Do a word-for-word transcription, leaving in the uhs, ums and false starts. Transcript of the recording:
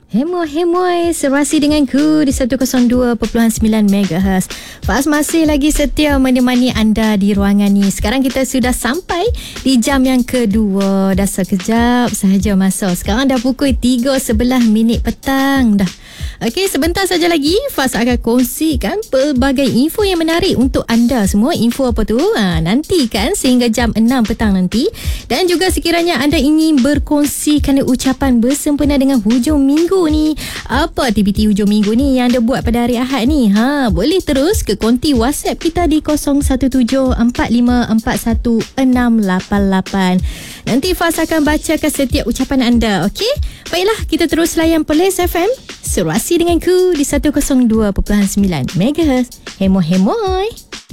Hemoi-hemoi serasi denganku di seratus dua perpuluhan sembilan megahertz. Faz masih lagi setia menemani anda di ruangan ni. Sekarang kita sudah sampai di jam yang kedua. Dah sekejap sahaja masa. Sekarang dah pukul tiga sebelas minit petang dah. Okey, sebentar saja lagi Faz akan kongsikan pelbagai info yang menarik untuk anda semua. Info apa tu? Ha, nantikan sehingga jam enam petang nanti. Dan juga sekiranya anda ingin berkongsi kerana ucapan bersempena dengan hujung minggu ni, apa aktiviti hujung minggu ni yang anda buat pada hari Ahad ni? Ha, boleh terus ke konti WhatsApp kita di kosong satu tujuh empat lima empat satu enam lapan lapan. Nanti Faz akan bacakan setiap ucapan anda. Okey? Baiklah, kita terus layan Perlis F M. Serasi denganku di seratus dua perpuluhan sembilan megahertz. Hemoi-hemoi.